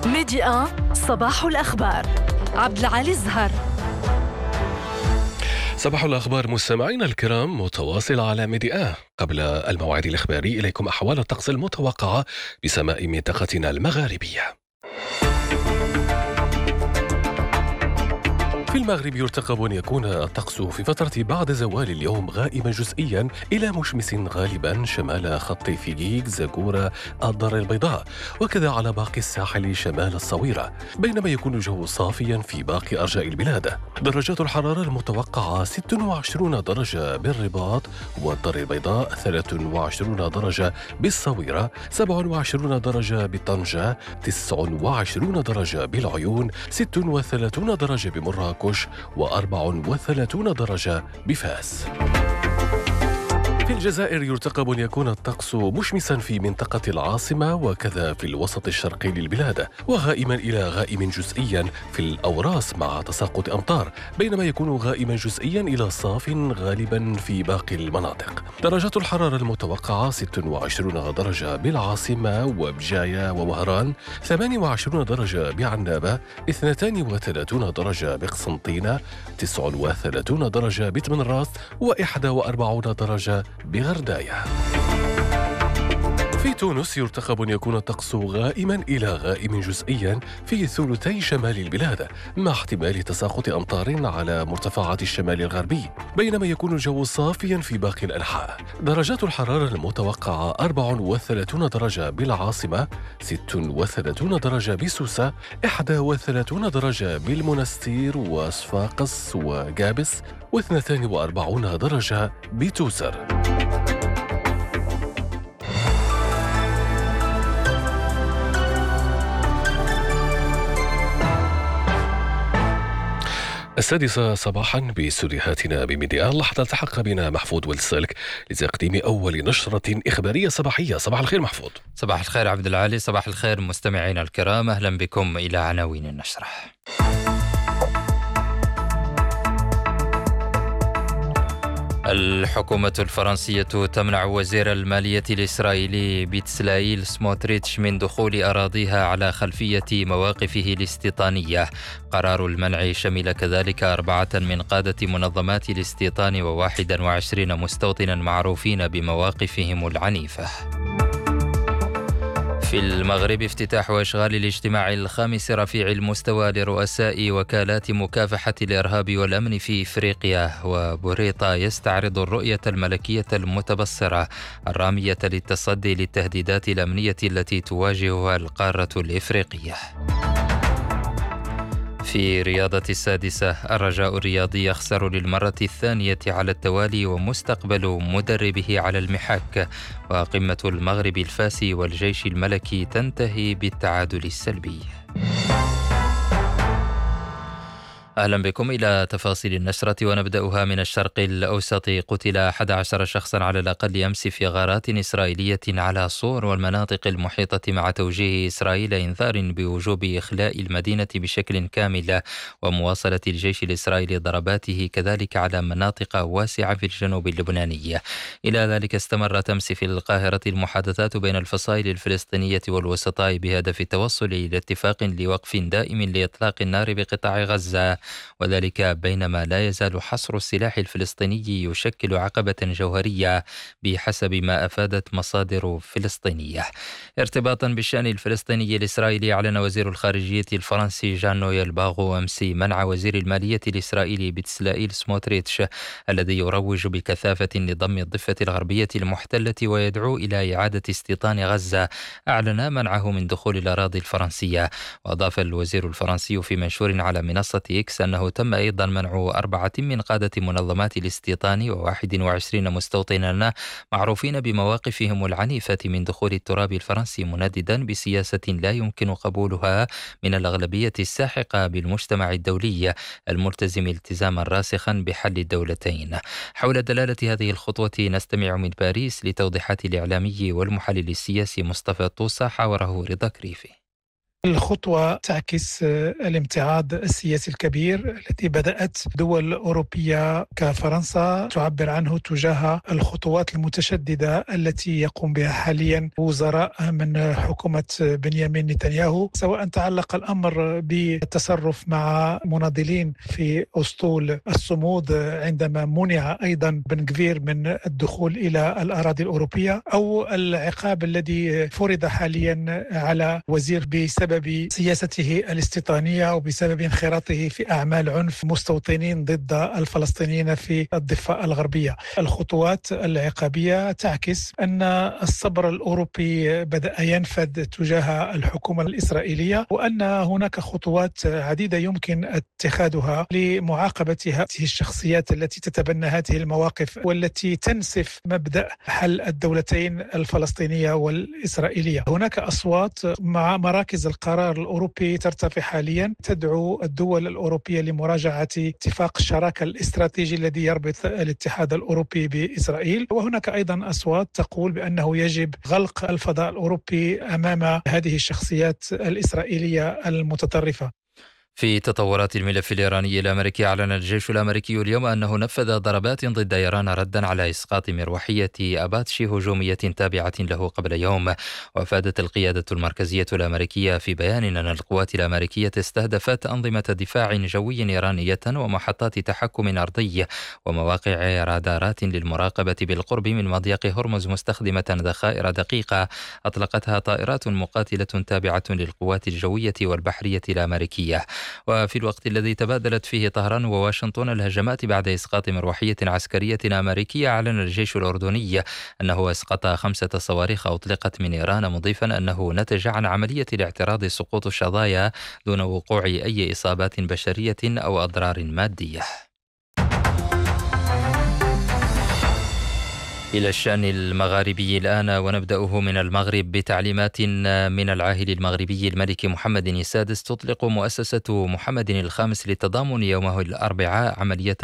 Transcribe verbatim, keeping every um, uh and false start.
ميديا صباح الأخبار. عبد العالي الزهر. صباح الأخبار مستمعينا الكرام، متواصل على ميديا. قبل الموعد الإخباري إليكم أحوال الطقس المتوقعة بسماء منطقتنا المغاربية. في المغرب يرتقب أن يكون الطقس في فترة بعد زوال اليوم غائما جزئيا إلى مشمس غالبا شمال خط فيجيك زاكورة الدار البيضاء، وكذا على باقي الساحل شمال الصويرة، بينما يكون الجو صافيا في باقي أرجاء البلاد. درجات الحرارة المتوقعة ستة وعشرين درجة بالرباط والدار البيضاء، ثلاثة وعشرين درجة بالصويرة، سبعة وعشرين درجة بطنجة، تسعة وعشرين درجة بالعيون، ستة وثلاثين درجة بمراكش، وأربع وثلاثين درجة بفاس. في الجزائر يرتقب أن يكون الطقس مشمسا في منطقة العاصمة وكذا في الوسط الشرقي للبلاد، وغائما إلى غائم جزئيا في الأوراس مع تساقط أمطار، بينما يكون غائما جزئيا إلى صاف غالبا في باقي المناطق. درجات الحرارة المتوقعة ستة وعشرين درجة بالعاصمة وبجاية ووهران، ثمانية وعشرين درجة بعنابة، اثنتين وثلاثين درجة بقسنطينة، تسعة وثلاثين درجة بتمنراس، وإحدى وأربعين درجة بغرداية. في تونس يرتقب أن يكون الطقس غائما إلى غائم جزئيا في ثلثي شمال البلاد، مع احتمال تساقط أمطار على مرتفعات الشمال الغربي، بينما يكون الجو صافيا في باقي الأنحاء. درجات الحرارة المتوقعة أربعة وثلاثين درجة بالعاصمة، ستة وثلاثين درجة بسوسة، إحدى وثلاثين درجة بالمنستير وصفاقس وجابس، واثنتين وأربعين درجة بتوسر. السادسة صباحا باستديوهاتنا بميديا. لحظة التحق بنا محفوظ والسلك لتقديم أول نشرة إخبارية صباحية. صباح الخير محفوظ. صباح الخير عبد العالي. صباح الخير مستمعينا الكرام، أهلا بكم إلى عناوين النشرة. الحكومة الفرنسية تمنع وزير المالية الإسرائيلي بيتسلايل سموتريتش من دخول أراضيها على خلفية مواقفه الاستيطانية. قرار المنع شمل كذلك أربعة من قادة منظمات الاستيطان وواحد وعشرين مستوطنا معروفين بمواقفهم العنيفة. في المغرب افتتاح وإشغال الاجتماع الخامس رفيع المستوى لرؤساء وكالات مكافحة الإرهاب والأمن في إفريقيا، وبوريطا يستعرض الرؤية الملكية المتبصرة الرامية للتصدي للتهديدات الأمنية التي تواجهها القارة الإفريقية. في رياضة السادسة، الرجاء الرياضي يخسر للمرة الثانية على التوالي ومستقبل مدربه على المحك، وقمة المغرب الفاسي والجيش الملكي تنتهي بالتعادل السلبي. أهلا بكم إلى تفاصيل النشرة، ونبدأها من الشرق الأوسط. قتل أحد عشر شخصا على الأقل أمس في غارات إسرائيلية على صور والمناطق المحيطة، مع توجيه إسرائيل إنذار بوجوب إخلاء المدينة بشكل كامل، ومواصلة الجيش الإسرائيلي ضرباته كذلك على مناطق واسعة في الجنوب اللبناني. إلى ذلك استمرت أمس في القاهرة المحادثات بين الفصائل الفلسطينية والوسطاء بهدف التوصل إلى اتفاق لوقف دائم لإطلاق النار بقطاع غزة، وذلك بينما لا يزال حصر السلاح الفلسطيني يشكل عقبة جوهرية بحسب ما أفادت مصادر فلسطينية. ارتباطا بالشأن الفلسطيني الإسرائيلي، أعلن وزير الخارجية الفرنسي جان نويل باغو أمس منع وزير المالية الإسرائيلي بيتسلايل سموتريتش الذي يروج بكثافة لضم الضفة الغربية المحتلة ويدعو إلى إعادة استيطان غزة، أعلن منعه من دخول الأراضي الفرنسية. وأضاف الوزير الفرنسي في منشور على منصة إكس أنه تم أيضا منع أربعة من قادة منظمات الاستيطان وواحد وعشرين مستوطنا معروفين بمواقفهم العنيفة من دخول التراب الفرنسي، منددا بسياسة لا يمكن قبولها من الأغلبية الساحقة بالمجتمع الدولي الملتزم التزاما راسخا بحل الدولتين. حول دلالة هذه الخطوة نستمع من باريس لتوضيحات الإعلامي والمحلل السياسي مصطفى طوسة، حاوره رضا كريفي. الخطوة تعكس الامتعاض السياسي الكبير الذي بدأت دول أوروبية كفرنسا تعبر عنه تجاه الخطوات المتشددة التي يقوم بها حاليا وزراء من حكومة بنيامين نتنياهو، سواء تعلق الأمر بالتصرف مع مناضلين في أسطول الصمود عندما منع أيضا بن غفير من الدخول إلى الأراضي الأوروبية، أو العقاب الذي فرض حاليا على وزير بسبب سياسته الاستيطانية وبسبب انخراطه في أعمال عنف مستوطنين ضد الفلسطينيين في الضفة الغربية. الخطوات العقابية تعكس أن الصبر الأوروبي بدأ ينفذ تجاه الحكومة الإسرائيلية، وأن هناك خطوات عديدة يمكن اتخاذها لمعاقبة هذه الشخصيات التي تتبنى هذه المواقف والتي تنسف مبدأ حل الدولتين الفلسطينية والإسرائيلية. هناك أصوات مع مراكز القرار الأوروبي ترتفع حاليا تدعو الدول الأوروبية لمراجعة اتفاق الشراكة الاستراتيجي الذي يربط الاتحاد الأوروبي بإسرائيل، وهناك أيضا أصوات تقول بأنه يجب غلق الفضاء الأوروبي أمام هذه الشخصيات الإسرائيلية المتطرفة. في تطورات الملف الإيراني الأمريكي، أعلن الجيش الأمريكي اليوم أنه نفذ ضربات ضد إيران ردا على إسقاط مروحية أباتشي هجومية تابعة له قبل يوم. وأفادت القيادة المركزية الأمريكية في بيان أن القوات الأمريكية استهدفت أنظمة دفاع جوي إيرانية ومحطات تحكم أرضي ومواقع رادارات للمراقبة بالقرب من مضيق هرمز، مستخدمة ذخائر دقيقة أطلقتها طائرات مقاتلة تابعة للقوات الجوية والبحرية الأمريكية. وفي الوقت الذي تبادلت فيه طهران وواشنطن الهجمات بعد إسقاط مروحية عسكرية أمريكية، أعلن الجيش الأردني أنه أسقط خمسة صواريخ أطلقت من إيران، مضيفا أنه نتج عن عملية الاعتراض سقوط الشظايا دون وقوع أي إصابات بشرية أو أضرار مادية. إلى الشأن المغاربي الآن، ونبدأه من المغرب بتعليمات من العاهل المغربي الملك محمد السادس. تطلق مؤسسة محمد الخامس للتضامن يومه الأربعاء عملية